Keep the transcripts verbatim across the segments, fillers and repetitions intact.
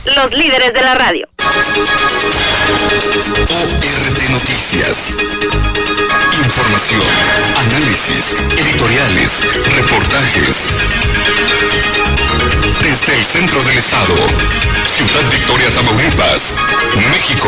los líderes de la radio. O R T Noticias. Información, análisis, editoriales, reportajes. Desde el centro del estado, Ciudad Victoria, Tamaulipas, México.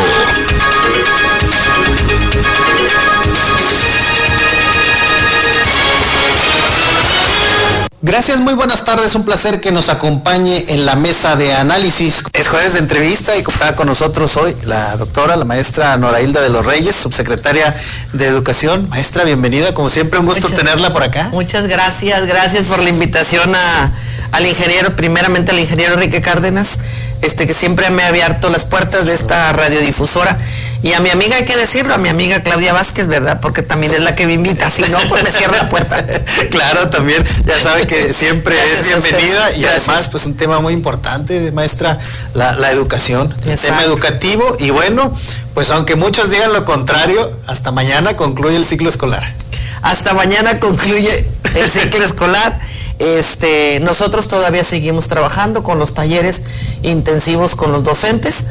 Gracias, muy buenas tardes, un placer que nos acompañe en la mesa de análisis. Es jueves de entrevista y está con nosotros hoy la doctora, la maestra Norailda de los Reyes, subsecretaria de Educación. Maestra, bienvenida, como siempre, un gusto muchas, tenerla por acá. Muchas gracias, gracias por la invitación a, al ingeniero, primeramente al ingeniero Enrique Cárdenas, este que siempre me ha abierto las puertas de esta radiodifusora. Y a mi amiga, hay que decirlo, a mi amiga Claudia Vázquez, ¿verdad? Porque también es la que me invita, si no, pues me cierra la puerta. Claro, también, ya sabe que siempre gracias es bienvenida y gracias. Además, pues un tema muy importante, maestra, la, la educación, el Exacto. tema educativo. Y bueno, pues aunque muchos digan lo contrario, hasta mañana concluye el ciclo escolar. Hasta mañana concluye el ciclo escolar. Este, nosotros todavía seguimos trabajando con los talleres intensivos con los docentes.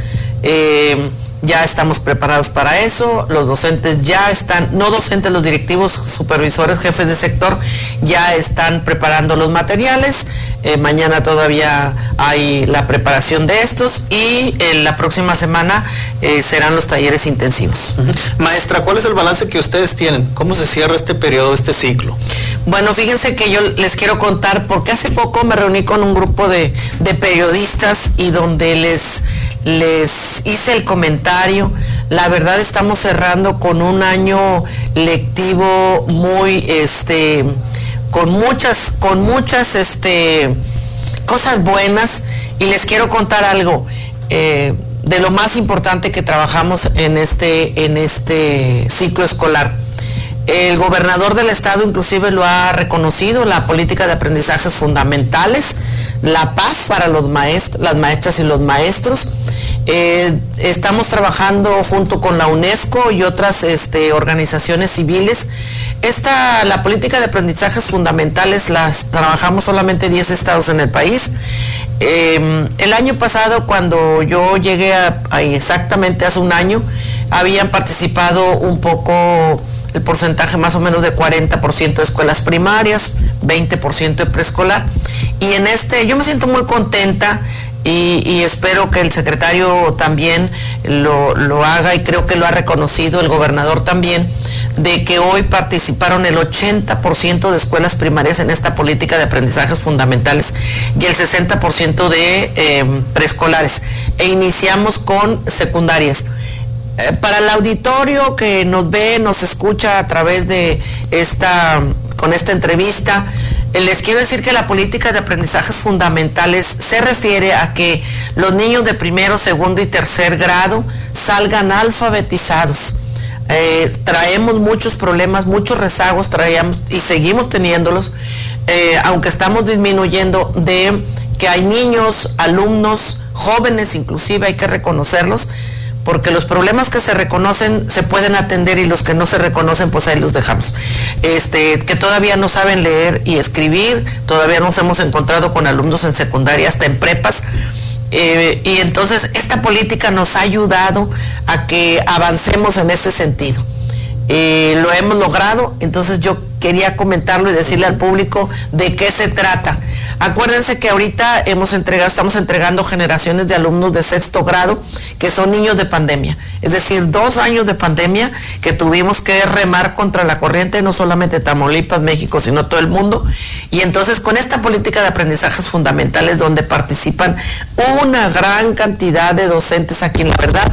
Eh, Ya estamos preparados para eso, los docentes ya están, no docentes, los directivos, supervisores, jefes de sector, ya están preparando los materiales. Eh, mañana todavía hay la preparación de estos y en la próxima semana eh, serán los talleres intensivos. Uh-huh. Maestra, ¿cuál es el balance que ustedes tienen? ¿Cómo se cierra este periodo, este ciclo? Bueno, fíjense que yo les quiero contar, porque hace poco me reuní con un grupo de, de periodistas y donde les... les hice el comentario. La verdad, estamos cerrando con un año lectivo muy, este, con muchas, con muchas, este, cosas buenas, y les quiero contar algo eh, de lo más importante que trabajamos en este, en este ciclo escolar. El gobernador del estado inclusive lo ha reconocido, la política de aprendizajes fundamentales, la paz para los maestros, las maestras y los maestros. Eh, estamos trabajando junto con la UNESCO y otras este, organizaciones civiles. Esta, la política de aprendizajes fundamentales las trabajamos solamente diez estados en el país. Eh, el año pasado, cuando yo llegué a, a exactamente hace un año, habían participado un poco, el porcentaje más o menos de cuarenta por ciento de escuelas primarias, veinte por ciento de preescolar. Y en este, yo me siento muy contenta. Y, y espero que el secretario también lo, lo haga, y creo que lo ha reconocido el gobernador también, de que hoy participaron el ochenta por ciento de escuelas primarias en esta política de aprendizajes fundamentales y el sesenta por ciento de eh, preescolares. E iniciamos con secundarias. Eh, para el auditorio que nos ve, nos escucha a través de esta, con esta entrevista, les quiero decir que la política de aprendizajes fundamentales se refiere a que los niños de primero, segundo y tercer grado salgan alfabetizados. Eh, traemos muchos problemas, muchos rezagos traíamos y seguimos teniéndolos, eh, aunque estamos disminuyendo, de que hay niños, alumnos, jóvenes inclusive, hay que reconocerlos, porque los problemas que se reconocen se pueden atender y los que no se reconocen, pues ahí los dejamos. Este, que todavía no saben leer y escribir, todavía nos hemos encontrado con alumnos en secundaria, hasta en prepas, eh, y entonces esta política nos ha ayudado a que avancemos en ese sentido. Eh, lo hemos logrado, entonces yo quería comentarlo y decirle al público de qué se trata. Acuérdense que ahorita hemos entregado, estamos entregando generaciones de alumnos de sexto grado que son niños de pandemia, es decir, dos años de pandemia que tuvimos que remar contra la corriente, no solamente Tamaulipas, México, sino todo el mundo. Y entonces con esta política de aprendizajes fundamentales, donde participan una gran cantidad de docentes a quien la verdad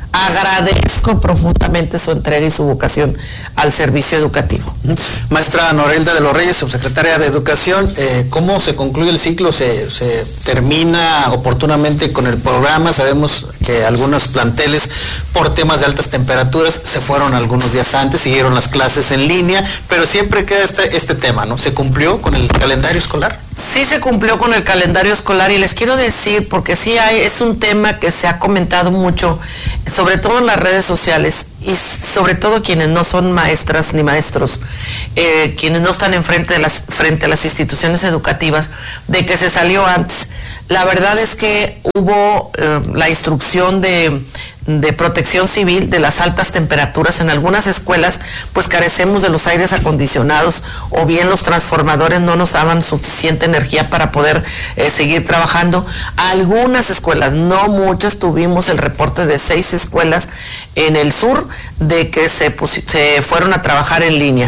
agradezco profundamente su entrega y su vocación al servicio educativo. Maestra Norailda de los Reyes, subsecretaria de Educación, eh, ¿cómo se concluye el ciclo? ¿Se, se termina oportunamente con el programa? Sabemos que algunos planteles, por temas de altas temperaturas, se fueron algunos días antes, siguieron las clases en línea, pero siempre queda este, este tema, ¿no? ¿Se cumplió con el calendario escolar? Sí se cumplió con el calendario escolar, y les quiero decir, porque sí hay, es un tema que se ha comentado mucho, sobre todo en las redes sociales, y sobre todo quienes no son maestras ni maestros, eh, quienes no están enfrente de las, frente a las instituciones educativas, de que se salió antes. La verdad es que hubo eh, la instrucción de, de protección civil de las altas temperaturas. En algunas escuelas pues carecemos de los aires acondicionados o bien los transformadores no nos daban suficiente energía para poder eh, seguir trabajando. Algunas escuelas, no muchas, tuvimos el reporte de seis escuelas en el sur de que se, se fueron a trabajar en línea.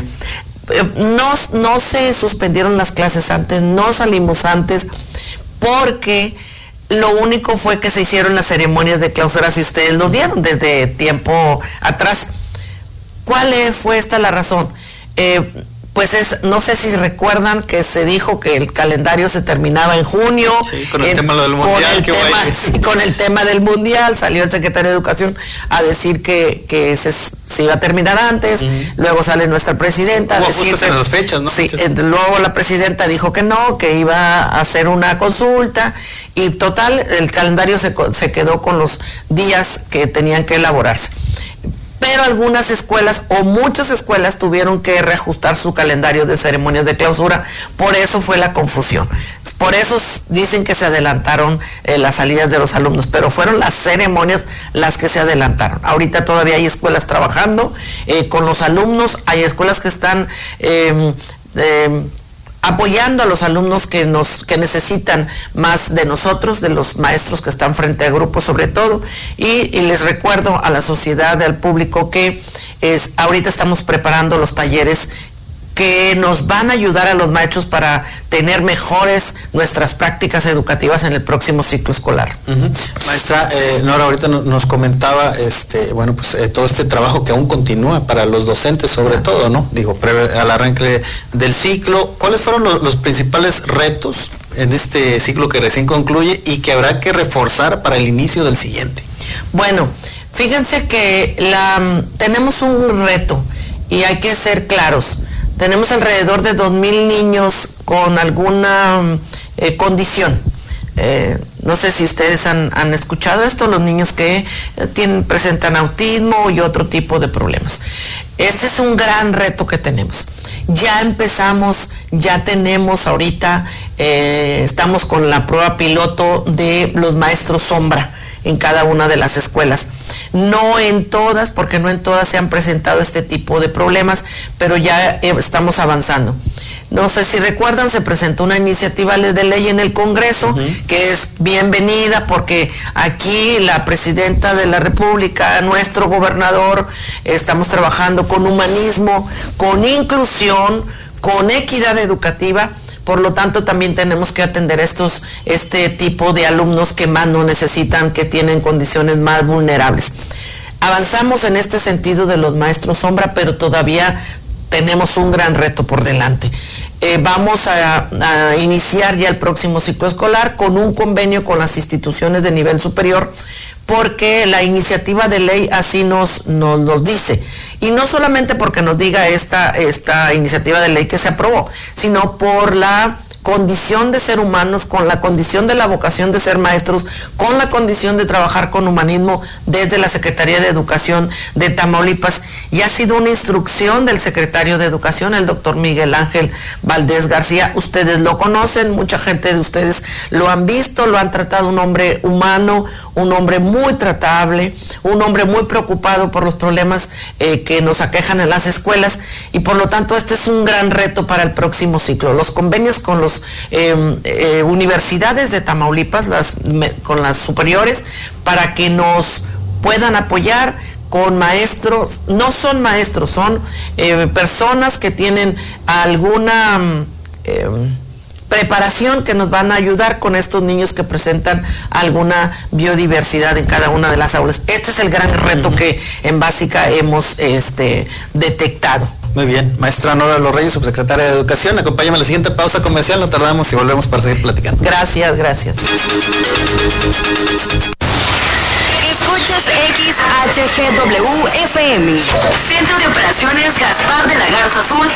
No, no se suspendieron las clases antes, no salimos antes, porque lo único fue que se hicieron las ceremonias de clausura, si ustedes lo vieron desde tiempo atrás. ¿Cuál fue esta la razón? Eh, pues es, no sé si recuerdan que se dijo que el calendario se terminaba en junio. Sí, con el en, tema del mundial. Con el, tema, sí, con el tema del mundial, salió el secretario de Educación a decir que, que se, se iba a terminar antes, uh-huh. Luego sale nuestra presidenta Hubo a decir que, en las fechas, ¿no? Sí, eh, luego la presidenta dijo que no, que iba a hacer una consulta, y total, el calendario se, se quedó con los días que tenían que elaborarse. Pero algunas escuelas o muchas escuelas tuvieron que reajustar su calendario de ceremonias de clausura, por eso fue la confusión. Por eso dicen que se adelantaron eh, las salidas de los alumnos, pero fueron las ceremonias las que se adelantaron. Ahorita todavía hay escuelas trabajando eh, con los alumnos, hay escuelas que están eh, eh, apoyando a los alumnos que nos que necesitan más de nosotros, de los maestros que están frente a grupos sobre todo, y, y les recuerdo a la sociedad, al público, que es, ahorita estamos preparando los talleres que nos van a ayudar a los maestros para tener mejores nuestras prácticas educativas en el próximo ciclo escolar. Uh-huh. Maestra, eh, Nora ahorita no, nos comentaba este, bueno, pues eh, todo este trabajo que aún continúa para los docentes sobre ah. todo, ¿no? Digo, previo al arranque del ciclo, ¿cuáles fueron los, los principales retos en este ciclo que recién concluye y que habrá que reforzar para el inicio del siguiente? Bueno, fíjense que la, tenemos un reto y hay que ser claros. Tenemos alrededor de dos mil niños con alguna eh, condición. Eh, no sé si ustedes han, han escuchado esto, los niños que tienen, presentan autismo y otro tipo de problemas. Este es un gran reto que tenemos. Ya empezamos, ya tenemos ahorita, eh, estamos con la prueba piloto de los maestros sombra en cada una de las escuelas. No en todas, porque no en todas se han presentado este tipo de problemas, pero ya estamos avanzando. No sé si recuerdan, se presentó una iniciativa de ley en el Congreso, uh-huh. que es bienvenida porque aquí la presidenta de la República, nuestro gobernador, estamos trabajando con humanismo, con inclusión, con equidad educativa. Por lo tanto, también tenemos que atender estos, este tipo de alumnos que más nos necesitan, que tienen condiciones más vulnerables. Avanzamos en este sentido de los maestros sombra, pero todavía tenemos un gran reto por delante. Eh, vamos a, a iniciar ya el próximo ciclo escolar con un convenio con las instituciones de nivel superior, porque la iniciativa de ley así nos, nos, nos dice. Y no solamente porque nos diga esta, esta iniciativa de ley que se aprobó, sino por la condición de ser humanos, con la condición de la vocación de ser maestros, con la condición de trabajar con humanismo desde la Secretaría de Educación de Tamaulipas. Y ha sido una instrucción del secretario de Educación, el doctor Miguel Ángel Valdés García. Ustedes lo conocen, mucha gente de ustedes lo han visto, lo han tratado, un hombre humano, un hombre muy tratable, un hombre muy preocupado por los problemas eh, que nos aquejan en las escuelas, y por lo tanto este es un gran reto para el próximo ciclo. Los convenios con los eh, eh, universidades de Tamaulipas, las, me, con las superiores, para que nos puedan apoyar con maestros. No son maestros, son eh, personas que tienen alguna eh, preparación, que nos van a ayudar con estos niños que presentan alguna biodiversidad en cada una de las aulas. Este es el gran reto uh-huh. que en básica hemos este, detectado. Muy bien, maestra Nora Los Reyes, subsecretaria de Educación, acompáñame a la siguiente pausa comercial, no tardamos y volvemos para seguir platicando. Gracias, gracias. Escuchas X H G W F M, Centro de Operaciones Gaspar de la Garza Azul.